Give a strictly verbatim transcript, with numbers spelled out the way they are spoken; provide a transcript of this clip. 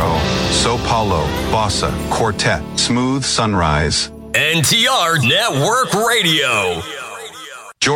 Janeiro, Sao Paulo, Bossa, Quartet, Smooth Sunrise. N T R Network Radio.